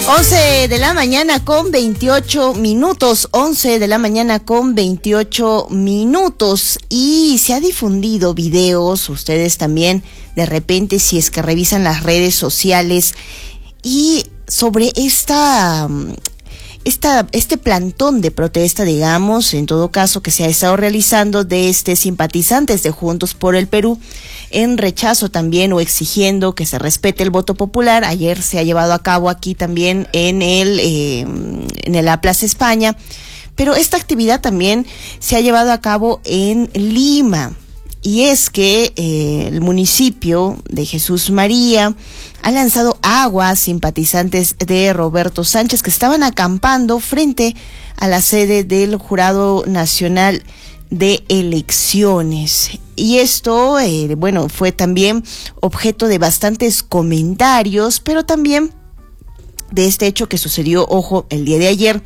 11 de la mañana con 28 minutos, 11 de la mañana con 28 minutos, y se ha difundido videos, ustedes también de repente si es que revisan las redes sociales, y sobre este plantón de protesta, digamos, en todo caso, que se ha estado realizando de simpatizantes de Juntos por el Perú, en rechazo también o exigiendo que se respete el voto popular. Ayer se ha llevado a cabo aquí también en la Plaza España, pero esta actividad también se ha llevado a cabo en Lima. Y es que el municipio de Jesús María ha lanzado agua a simpatizantes de Roberto Sánchez que estaban acampando frente a la sede del Jurado Nacional de Elecciones. Y esto, fue también objeto de bastantes comentarios, pero también de este hecho que sucedió, ojo, el día de ayer,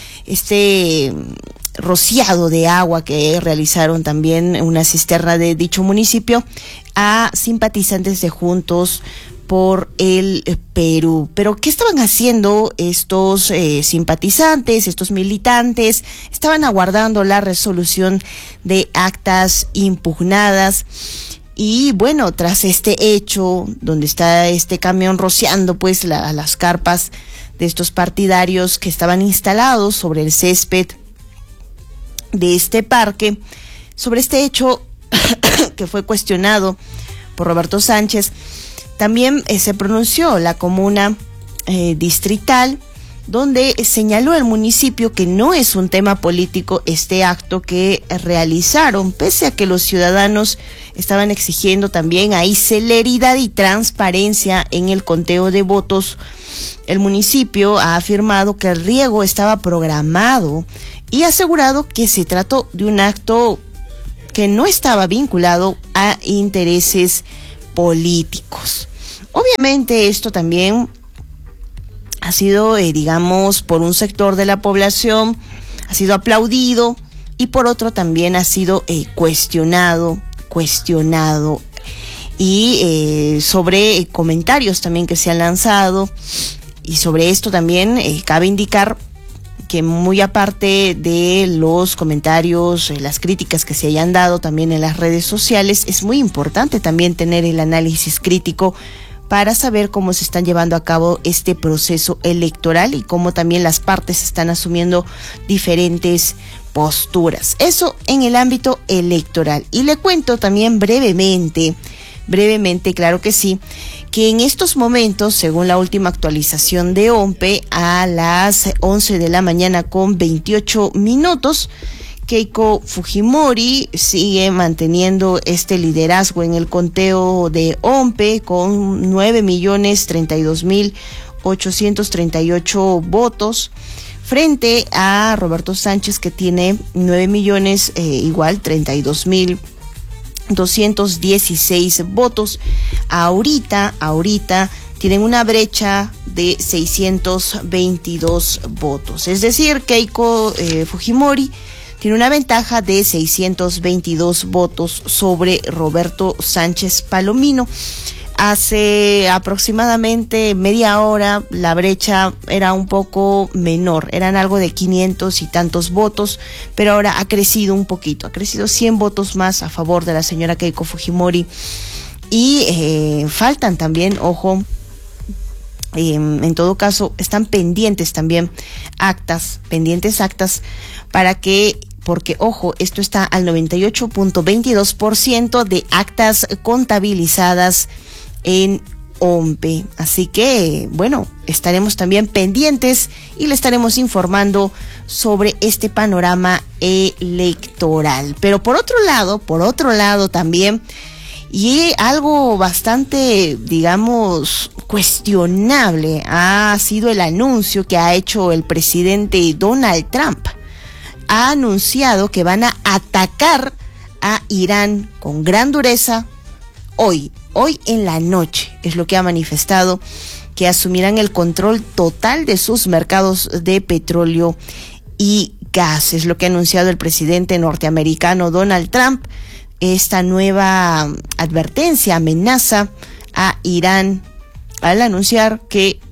rociado de agua que realizaron también una cisterna de dicho municipio a simpatizantes de Juntos por el Perú. Pero ¿qué estaban haciendo estos simpatizantes, estos militantes? Estaban aguardando la resolución de actas impugnadas. Y bueno, tras este hecho, donde está este camión rociando pues las carpas de estos partidarios que estaban instalados sobre el césped de este parque, sobre este hecho que fue cuestionado por Roberto Sánchez, también se pronunció la comuna distrital, donde señaló el municipio que no es un tema político este acto que realizaron, pese a que los ciudadanos estaban exigiendo también ahí celeridad y transparencia en el conteo de votos. El municipio ha afirmado que el riego estaba programado y ha asegurado que se trató de un acto que no estaba vinculado a intereses políticos. Obviamente esto también ha sido, por un sector de la población, ha sido aplaudido, y por otro también ha sido cuestionado, y sobre comentarios también que se han lanzado. Y sobre esto también cabe indicar que muy aparte de los comentarios, las críticas que se hayan dado también en las redes sociales, es muy importante también tener el análisis crítico para saber cómo se están llevando a cabo este proceso electoral y cómo también las partes están asumiendo diferentes posturas. Eso en el ámbito electoral. Y le cuento también brevemente, claro que sí, que en estos momentos, según la última actualización de OMPE, a las 11 de la mañana con 28 minutos, Keiko Fujimori sigue manteniendo este liderazgo en el conteo de OMPE con 9.032.838 votos, frente a Roberto Sánchez, que tiene 9.032.216 votos. Ahorita tienen una brecha de 622 votos. Es decir, Keiko Fujimori tiene una ventaja de 622 votos sobre Roberto Sánchez Palomino. Hace aproximadamente media hora la brecha era un poco menor, eran algo de 500 y tantos votos, pero ahora ha crecido un poquito, ha crecido 100 votos más a favor de la señora Keiko Fujimori. Y faltan también, ojo, en todo caso están pendientes también actas para que, porque ojo, esto está al 98.22% de actas contabilizadas en OMPE. Así que, bueno, estaremos también pendientes y le estaremos informando sobre este panorama electoral. Pero por otro lado también, y algo bastante, cuestionable, ha sido el anuncio que ha hecho el presidente Donald Trump. Ha anunciado que van a atacar a Irán con gran dureza hoy en la noche. Es lo que ha manifestado, que asumirán el control total de sus mercados de petróleo y gas. Es lo que ha anunciado el presidente norteamericano Donald Trump. Esta nueva advertencia, amenaza a Irán al anunciar que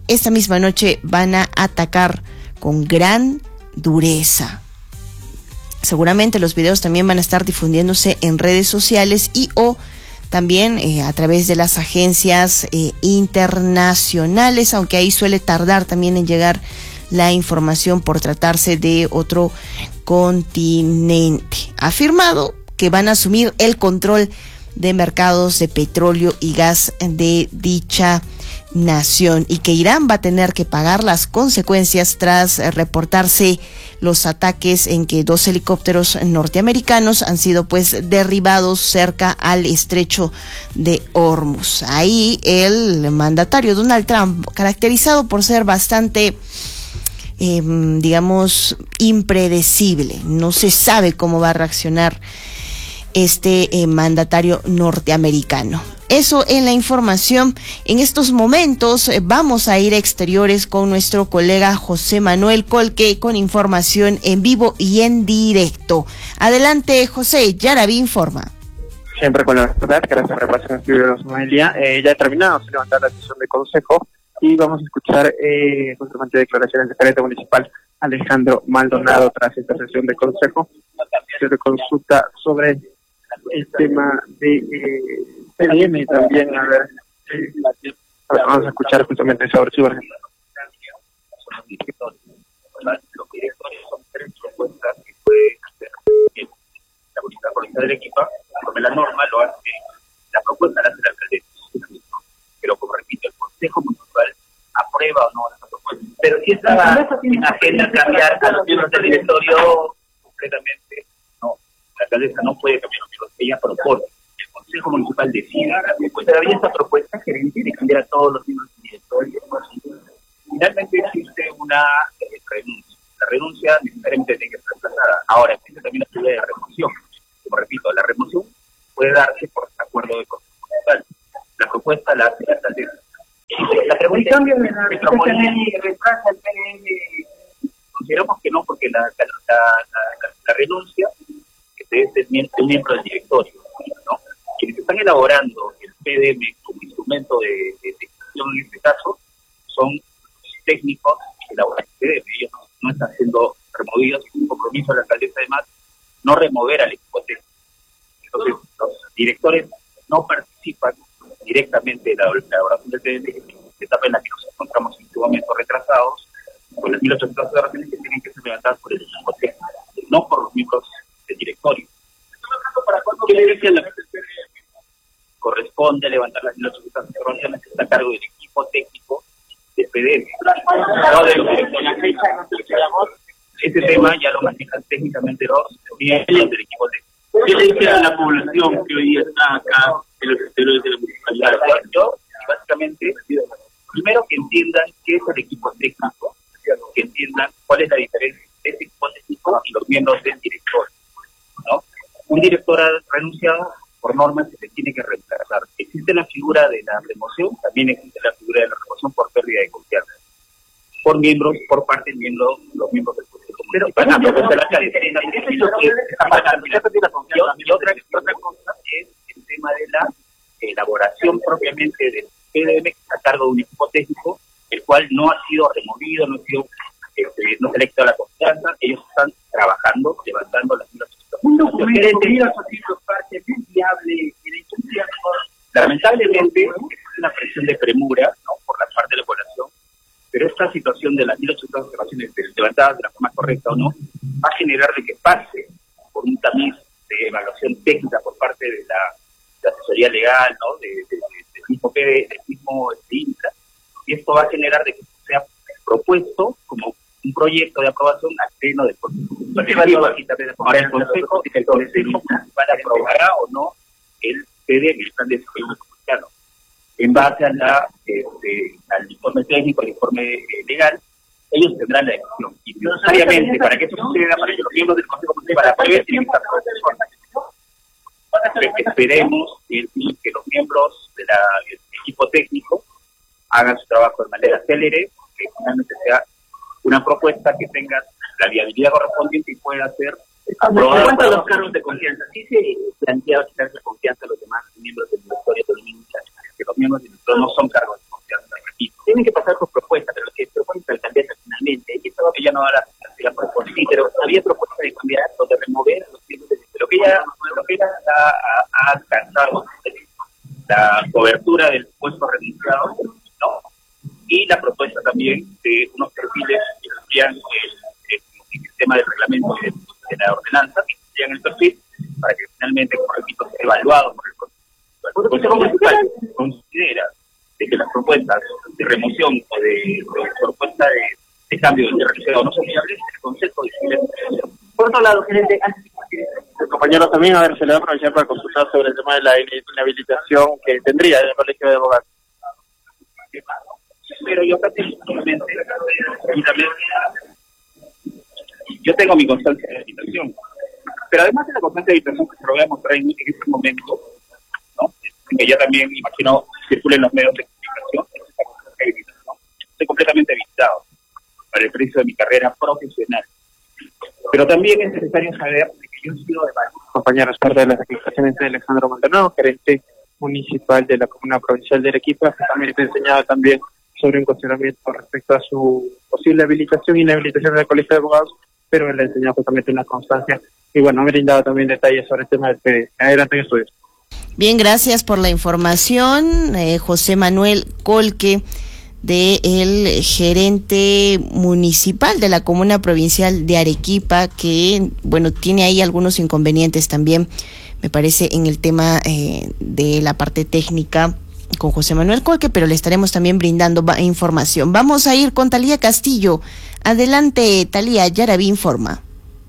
esta misma noche van a atacar con gran dureza. Seguramente los videos también van a estar difundiéndose en redes sociales y o también a través de las agencias internacionales, aunque ahí suele tardar también en llegar la información por tratarse de otro continente. Ha afirmado que van a asumir el control de mercados de petróleo y gas de dicha nación y que Irán va a tener que pagar las consecuencias tras reportarse los ataques en que 2 helicópteros norteamericanos han sido pues derribados cerca al estrecho de Hormuz. Ahí el mandatario Donald Trump, caracterizado por ser bastante digamos impredecible, no se sabe cómo va a reaccionar este mandatario norteamericano. Eso en la información. En estos momentos vamos a ir a exteriores con nuestro colega José Manuel Colque con información en vivo y en directo. Adelante, José, Yaraví informa. Siempre con la verdad, gracias por la pasión de Noelia. Ya terminamos de levantar la sesión de consejo y vamos a escuchar justamente declaraciones del gerente municipal Alejandro Maldonado tras esta sesión de consejo. Se consulta sobre el tema de PDM también, a ver, vamos a escuchar justamente sobre su versión. Los directores son 3 propuestas que puede hacer la Policía del Equipo, conforme la norma lo hace, la propuesta la hace la alcaldesa, pero como repito, el Consejo Municipal aprueba o no esa propuesta. Pero si estaba en agenda cambiar a los miembros del directorio completamente, no, la alcaldesa no puede cambiar los miembros, ella propone. El Consejo Municipal decide la propuesta. Había esta propuesta gerente de cambiar a todos los miembros del directorio. Finalmente existe una renuncia. La renuncia necesariamente tiene que ser reemplazada. Ahora existe también la posibilidad de remoción. Como repito, la remoción puede darse por acuerdo del Consejo Municipal. La propuesta la hace la alcaldesa. La pregunta consideramos que no, porque la renuncia es de un miembro del directorio, ¿no? Quienes están elaborando el PDM como instrumento de decisión en este caso son técnicos que elaboran el PDM. Ellos no están siendo removidos, y un compromiso de la alcaldesa además no remover al equipo técnico. Entonces los directores no participan directamente de la elaboración del PDM, etapa en la que nos encontramos en este momento retrasados con las 1.800 observaciones que tienen que ser levantadas por el equipo técnico, no por los miembros del directorio. ¿Qué le dice a la corresponde levantar las 1.800 observaciones que está a cargo del equipo técnico del PDM, no de los directores? Ese tema ya lo manejan técnicamente los miembros del equipo técnico. ¿Qué le dice a la población que hoy día está acá en los exteriores de la municipalidad? Yo, básicamente, primero que entiendan qué es el equipo técnico, que entiendan cuál es la diferencia de ese equipo técnico y los miembros del director, ¿no? Un director ha renunciado, por norma se le tiene que reemplazar. Existe la figura de la remoción, también existe la figura de la remoción por pérdida de confianza, por miembros, por parte de miembros, los miembros del Consejo Municipal. Y otra cosa es el tema de la elaboración propiamente del PDM, que está a cargo de un equipo técnico, el cual no ha sido removido, no ha sido no se le ha quitado la confianza. Ellos están trabajando, levantando las mismas lamentablemente es una presión de premura, ¿no?, por la parte de la población, pero esta situación de las 1.800 observaciones levantadas de la forma correcta o no va a generar de que pase por un tamiz de evaluación técnica por parte de la asesoría legal, ¿no?, del mismo PD, del mismo INCA, y esto va a generar de que sea propuesto como un proyecto de aprobación al pleno del Consejo. Ahora el Consejo Municipal aprobará o no el PD, el Plan de Desarrollo Metropolitano, en base a al informe técnico, al informe legal. Ellos tendrán la decisión. Y necesariamente, para que eso suceda, para que los miembros del Consejo Municipal aprueben, tienen que estar esperemos que los miembros del equipo técnico hagan su trabajo de manera célere, que finalmente sea una propuesta que tenga la viabilidad correspondiente y pueda ser aprobada. En cuanto a los cargos de confianza, ¿sí se plantea quitarse confianza a los demás miembros del directorio de INCA, que los miembros del directorio no son cargos de confianza? y tienen que pasar por propuestas, pero lo que propone la alcaldesa finalmente, y esto es lo que ella no va a la propuesta, sí, pero había propuestas de cambiar o de remover los tiempos de lo que ella ha alcanzado, la cobertura del puesto renunciado, ¿no? Y la propuesta también de unos perfiles que cumplían el sistema del reglamento de la ordenanza, que cumplían el perfil, para que finalmente, como repito, sea evaluado por el Consejo Municipal. Considera de que las propuestas de remoción o de propuesta de cambio de realizado no son viables, el Consejo decide. Por otro lado, gerente, el compañero también, a ver, se le va a aprovechar para consultar sobre el tema de la inhabilitación que tendría el Colegio de Abogados. Pero yo prácticamente, yo tengo mi constancia de habitación, pero además de la constancia de habitación que se lo voy a mostrar en este momento, ¿no? Que ya también, imagino, circulen los medios de comunicación, esta constancia de habitación, estoy completamente habilitado para el precio de mi carrera profesional. Pero también es necesario saber que yo he sido de varios compañeros, parte de las declaraciones de Alejandro Maldonado, gerente municipal de la Comuna Provincial de Arequipa, que también te enseñaba también sobre un cuestionamiento respecto a su posible habilitación y inhabilitación del Colegio de Abogados, pero él le enseñó justamente una constancia y bueno, me ha brindado también detalles sobre el tema del PD. Adelante en estudios. Bien, gracias por la información, José Manuel Colque, el gerente municipal de la Comuna Provincial de Arequipa, que bueno, tiene ahí algunos inconvenientes también, me parece, en el tema de la parte técnica con José Manuel Colque, pero le estaremos también brindando información. Vamos a ir con Talía Castillo. Adelante, Talía, Yaraví informa.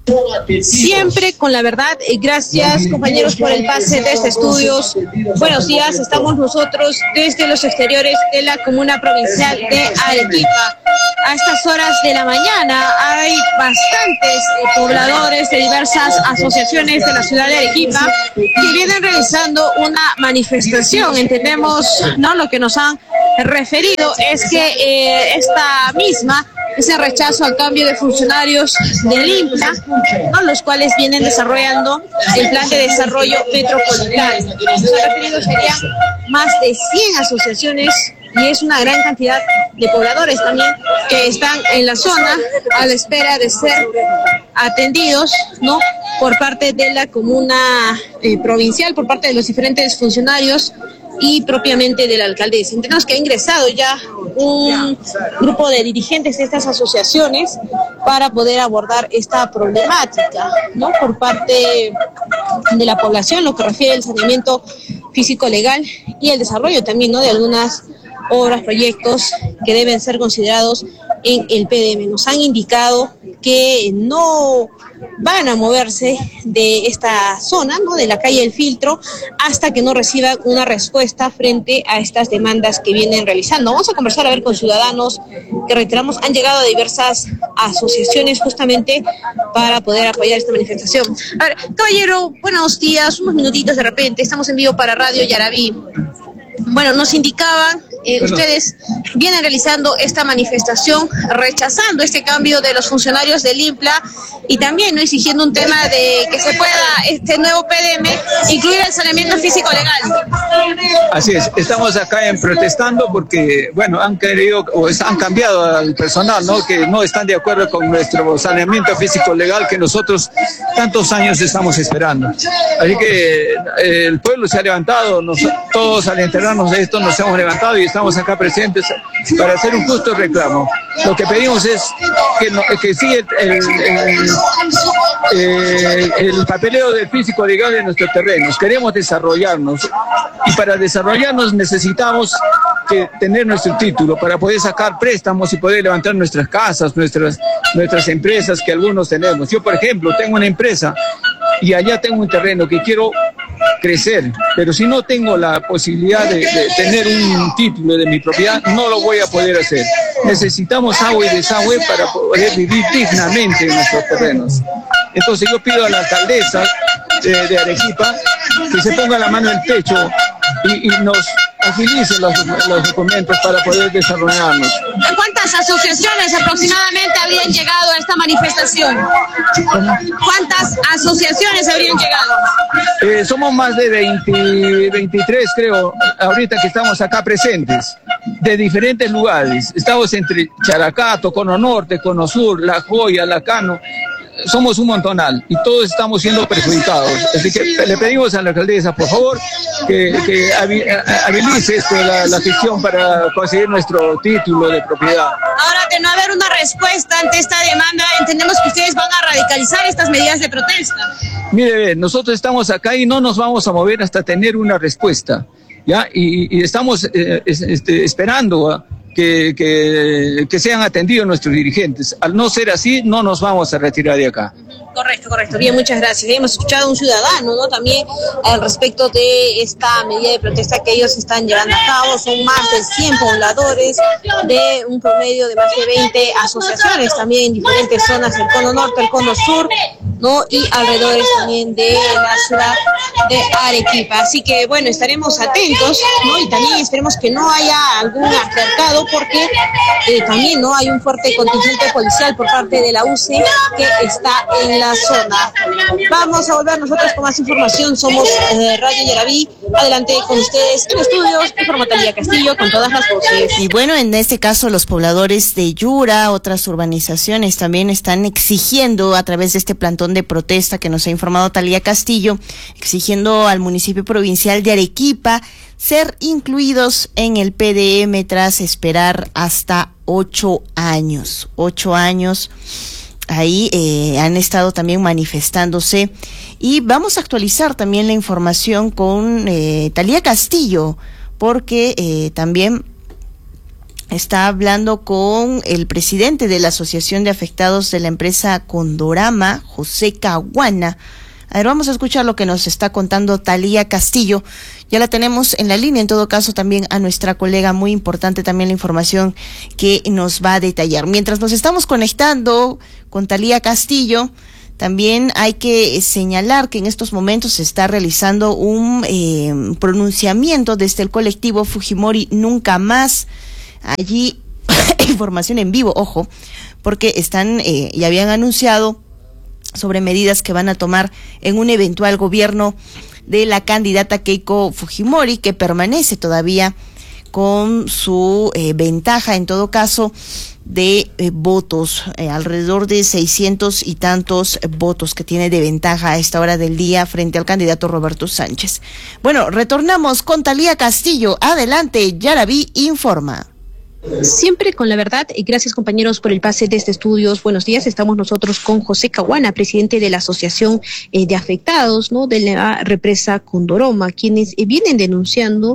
Siempre con la verdad. Gracias, compañeros, por el pase de estudios. Buenos días, estamos nosotros desde los exteriores de la Comuna Provincial de Arequipa. A estas horas de la mañana hay bastantes pobladores de diversas asociaciones de la ciudad de Arequipa que vienen realizando una manifestación. Entendemos, ¿no? Lo que nos han referido es que esta misma es el rechazo al cambio de funcionarios del INPLA, ¿no? Los cuales vienen desarrollando el plan de desarrollo metropolitano. Nos ha referido serían más de 100 asociaciones y es una gran cantidad de pobladores también que están en la zona a la espera de ser atendidos, ¿no? Por parte de la comuna provincial, por parte de los diferentes funcionarios y propiamente de la alcaldesa. Entendemos que ha ingresado ya un grupo de dirigentes de estas asociaciones para poder abordar esta problemática, ¿no? Por parte de la población, lo que refiere al saneamiento físico legal y el desarrollo también, ¿no? De algunas obras, proyectos que deben ser considerados en el PDM. Nos han indicado que no van a moverse de esta zona, ¿no? De la calle El Filtro, hasta que no reciban una respuesta frente a estas demandas que vienen realizando. Vamos a conversar a ver con ciudadanos que, reiteramos, han llegado de diversas asociaciones justamente para poder apoyar esta manifestación. A ver, caballero, buenos días, unos minutitos de repente, estamos en vivo para Radio Yaraví. Bueno, nos indicaban, ustedes vienen realizando esta manifestación rechazando este cambio de los funcionarios del INPLA y también, ¿no?, exigiendo un tema de que se pueda este nuevo PDM incluir el saneamiento físico legal. Así es, estamos acá protestando porque, bueno, han querido o han cambiado al personal, ¿no?, que no están de acuerdo con nuestro saneamiento físico legal que nosotros tantos años estamos esperando. Así que el pueblo se ha levantado, todos al enterarnos de esto nos hemos levantado y estamos acá presentes para hacer un justo reclamo. Lo que pedimos es que siga el papeleo del físico legal de nuestros terrenos. Queremos desarrollarnos y para desarrollarnos necesitamos tener nuestro título para poder sacar préstamos y poder levantar nuestras casas, nuestras empresas que algunos tenemos. Yo, por ejemplo, tengo una empresa y allá tengo un terreno que quiero crecer, pero si no tengo la posibilidad de tener un título de mi propiedad, no lo voy a poder hacer. Necesitamos agua y desagüe para poder vivir dignamente en nuestros terrenos. Entonces yo pido a la alcaldesa de Arequipa que se ponga la mano en el pecho y nos agilice los documentos para poder desarrollarnos. ¿Cuántas asociaciones aproximadamente habrían llegado a esta manifestación? ¿Cuántas asociaciones habrían llegado? Somos más de 23, creo, ahorita que estamos acá presentes. de diferentes lugares. Estamos entre Characato, Cono Norte, Cono Sur, La Joya, Lacano. Somos un montonal y todos estamos siendo perjudicados. Así que le pedimos a la alcaldesa, por favor, que habilice la gestión para conseguir nuestro título de propiedad. Ahora, de no haber una respuesta ante esta demanda, entendemos que ustedes van a radicalizar estas medidas de protesta. Mire, nosotros estamos acá y no nos vamos a mover hasta tener una respuesta, ¿ya? Y estamos esperando que sean atendidos nuestros dirigentes. Al no ser así, no nos vamos a retirar de acá. Correcto. Bien, muchas gracias. Hemos escuchado a un ciudadano, ¿no? También al respecto de esta medida de protesta que ellos están llevando a cabo. Son más de 100 pobladores de un promedio de más de 20 asociaciones también en diferentes zonas del Cono Norte, el Cono Sur, ¿no? Y alrededores también de la ciudad de Arequipa. Así que, bueno, estaremos atentos, ¿no? Y también esperemos que no haya algún altercado, porque también no hay un fuerte contingente policial por parte de la UCE que está en la zona. Vamos a volver nosotros con más información. Somos Radio Yaraví. Adelante con ustedes en estudios. Informa Talía Castillo con todas las voces. Y bueno, en este caso los pobladores de Yura, otras urbanizaciones también están exigiendo a través de este plantón de protesta que nos ha informado Talía Castillo, exigiendo al municipio provincial de Arequipa ser incluidos en el PDM tras esperar hasta 8 años. 8 años. Ahí han estado también manifestándose y vamos a actualizar también la información con Talía Castillo, porque también está hablando con el presidente de la Asociación de Afectados de la empresa Condorama, José Caguana. A ver, vamos a escuchar lo que nos está contando Talía Castillo. Ya la tenemos en la línea, en todo caso también a nuestra colega, muy importante también la información que nos va a detallar. Mientras nos estamos conectando con Talía Castillo, también hay que señalar que en estos momentos se está realizando un pronunciamiento desde el colectivo Fujimori Nunca Más. Allí, información en vivo, ojo, porque están y habían anunciado sobre medidas que van a tomar en un eventual gobierno de la candidata Keiko Fujimori, que permanece todavía con su ventaja, en todo caso, de votos, alrededor de 600 y tantos votos que tiene de ventaja a esta hora del día frente al candidato Roberto Sánchez. Bueno, retornamos con Talía Castillo. Adelante, Yaraví informa. Siempre con la verdad. Gracias, compañeros, por el pase desde estudios. Buenos días. Estamos nosotros con José Caguana, presidente de la Asociación de Afectados, ¿no?, de la represa Condorama, quienes vienen denunciando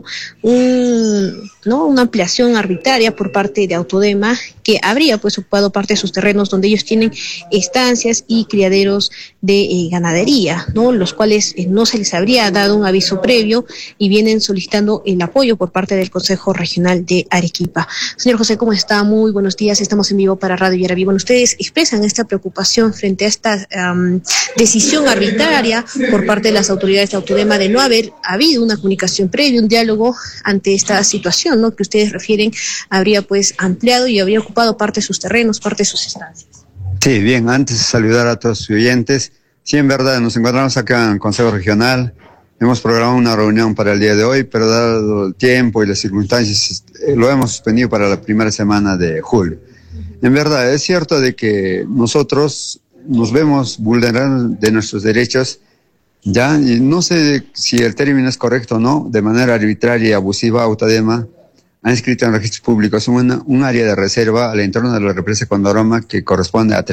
una ampliación arbitraria por parte de Autodema, que habría pues ocupado parte de sus terrenos donde ellos tienen estancias y criaderos de ganadería, ¿no?, los cuales no se les habría dado un aviso previo y vienen solicitando el apoyo por parte del Consejo Regional de Arequipa. Señor José, ¿cómo está? Muy buenos días. Estamos en vivo para Radio Yaraví. Bueno, ustedes expresan esta preocupación frente a esta decisión arbitraria por parte de las autoridades de Autodema de no haber habido una comunicación previa, un diálogo ante esta situación, ¿no?, que ustedes refieren habría pues ampliado y habría ocupado parte de sus terrenos, parte de sus estancias. Sí, bien, antes de saludar a todos sus oyentes, sí, en verdad, nos encontramos acá en el Consejo Regional. Hemos programado una reunión para el día de hoy, pero dado el tiempo y las circunstancias, lo hemos suspendido para la primera semana de julio. En verdad, es cierto de que nosotros nos vemos vulnerados de nuestros derechos, ya, y no sé si el término es correcto o no, de manera arbitraria y abusiva. Autodema ha inscrito en registros públicos un área de reserva al entorno de la represa Condorama que corresponde a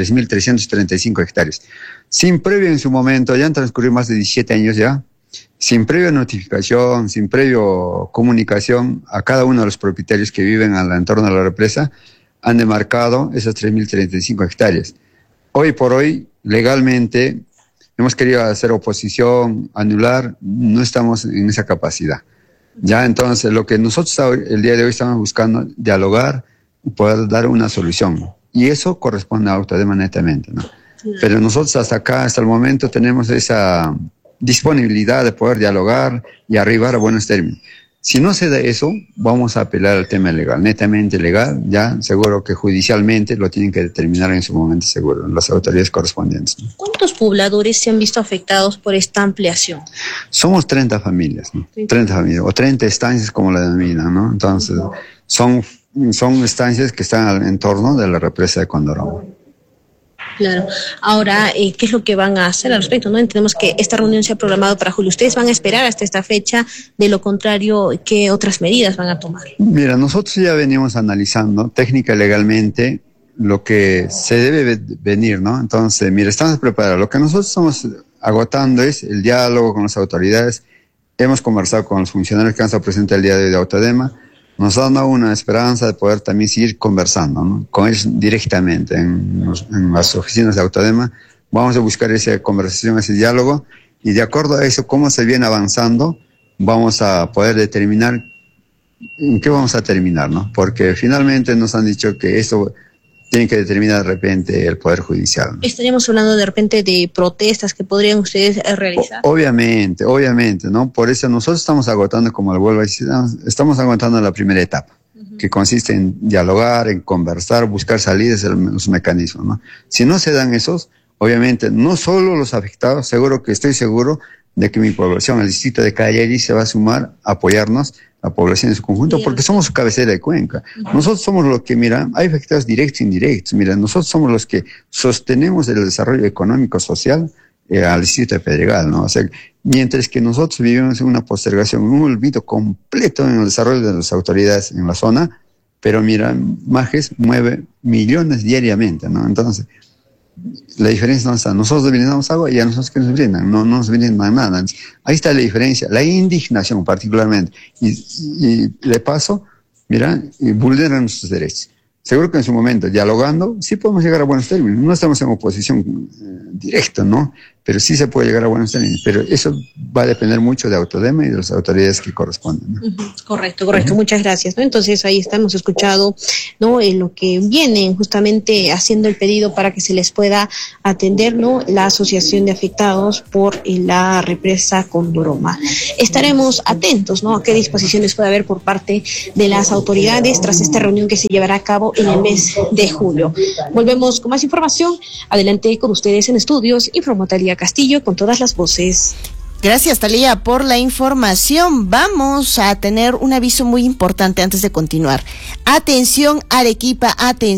3.335 hectáreas. Sin previo en su momento, ya han transcurrido más de 17 años ya, sin previa notificación, sin previo comunicación a cada uno de los propietarios que viven al entorno de la represa, han demarcado esas 3.035 hectáreas. Hoy por hoy, legalmente, hemos querido hacer oposición, anular, no estamos en esa capacidad. Ya, entonces, lo que nosotros el día de hoy estamos buscando, dialogar y poder dar una solución. Y eso corresponde a Autodema netamente, ¿no? Pero nosotros hasta acá, hasta el momento, tenemos esa disponibilidad de poder dialogar y arribar a buenos términos. Si no se da eso, vamos a apelar al tema legal, netamente legal, ya seguro que judicialmente lo tienen que determinar en su momento seguro, las autoridades correspondientes, ¿no? ¿Cuántos pobladores se han visto afectados por esta ampliación? Somos 30 familias, ¿no? 30 familias, o 30 estancias como la denominan, ¿no? Entonces, son estancias que están al entorno de la represa de Condoroma. Claro. Ahora, ¿qué es lo que van a hacer al respecto? ¿No? Entendemos que esta reunión se ha programado para julio. ¿Ustedes van a esperar hasta esta fecha? De lo contrario, ¿qué otras medidas van a tomar? Mira, nosotros ya venimos analizando técnica y legalmente lo que se debe venir, ¿no? Entonces, mira, estamos preparados. Lo que nosotros estamos agotando es el diálogo con las autoridades. Hemos conversado con los funcionarios que han estado presentes el día de hoy de Autodema. Nos han dado una esperanza de poder también seguir conversando, ¿no? Con ellos directamente en las oficinas de Autodema. Vamos a buscar esa conversación, ese diálogo, y de acuerdo a eso, cómo se viene avanzando, vamos a poder determinar en qué vamos a terminar, ¿no? Porque finalmente nos han dicho que esto tiene que determinar de repente el Poder Judicial, ¿no? ¿Estaríamos hablando de repente de protestas que podrían ustedes realizar? Obviamente, ¿no? Por eso nosotros estamos agotando, como lo vuelvo a decir, estamos agotando la primera etapa, que consiste en dialogar, en conversar, buscar salidas, los mecanismos, ¿no? Si no se dan esos, obviamente, no solo los afectados, estoy seguro de que mi población, el distrito de Cayeri, se va a sumar a apoyarnos, la población en su conjunto, porque somos su cabecera de cuenca. Nosotros somos los que, mira, hay afectados directos e indirectos. Mira, nosotros somos los que sostenemos el desarrollo económico, social al distrito de Pedregal, ¿no? O sea, mientras que nosotros vivimos en una postergación, un olvido completo en el desarrollo de las autoridades en la zona, pero mira, Majes mueve millones diariamente, ¿no? Entonces, la diferencia no está. Nosotros brindamos agua y a nosotros que nos brindan, no nos brindan nada. Ahí está la diferencia, la indignación particularmente. Y de paso, mira, vulneran nuestros derechos. Seguro que en su momento, dialogando, sí podemos llegar a buenos términos. No estamos en oposición directa, ¿no? Pero sí se puede llegar a buenos términos. Pero eso va a depender mucho de Autodema y de las autoridades que corresponden, ¿no? Correcto. Muchas gracias, ¿no? Entonces ahí hemos escuchado, ¿no? Lo que vienen justamente haciendo el pedido para que se les pueda atender, ¿no? La Asociación de Afectados por la represa Condoroma. Estaremos atentos, ¿no? A qué disposiciones puede haber por parte de las autoridades tras esta reunión que se llevará a cabo en el mes de julio. Volvemos con más información. Adelante con ustedes en estudios, informó Talía Castillo con todas las voces. Gracias, Talía, por la información. Vamos a tener un aviso muy importante antes de continuar. Atención Arequipa,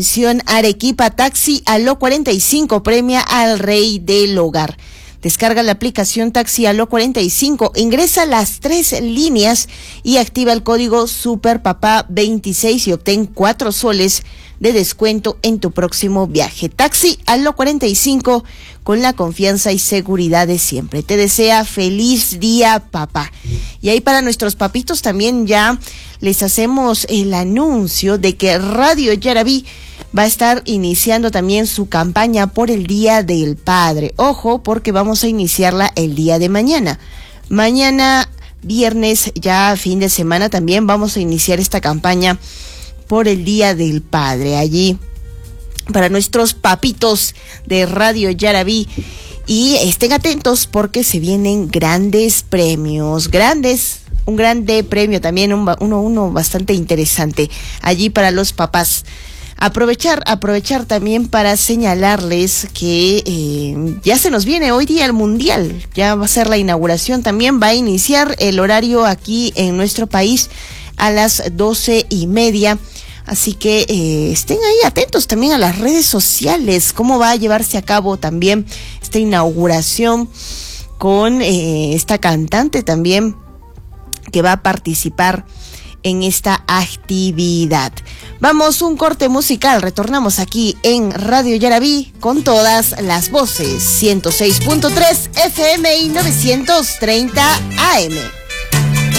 Taxi Aló 45 premia al rey del hogar. Descarga la aplicación Taxi Aló 45, ingresa las 3 líneas y activa el código SUPERPAPA26 y obtén 4 soles de descuento en tu próximo viaje. Taxi Aló 45, con la confianza y seguridad de siempre. Te desea feliz día, papá. Y ahí para nuestros papitos también ya les hacemos el anuncio de que Radio Yarabí va a estar iniciando también su campaña por el Día del Padre. Ojo, porque vamos a iniciarla el día de mañana. Mañana, viernes, ya fin de semana, también vamos a iniciar esta campaña por el Día del Padre. Allí, para nuestros papitos de Radio Yarabí. Y estén atentos porque se vienen grandes premios, un grande premio también, uno bastante interesante allí para los papás. Aprovechar también para señalarles que ya se nos viene hoy día el Mundial, ya va a ser la inauguración, también va a iniciar el horario aquí en nuestro país a las 12:30, así que estén ahí atentos también a las redes sociales, cómo va a llevarse a cabo también esta inauguración con esta cantante también que va a participar en esta actividad. Vamos, un corte musical, retornamos aquí en Radio Yarabí con todas las voces, 106.3 FM y 930 AM.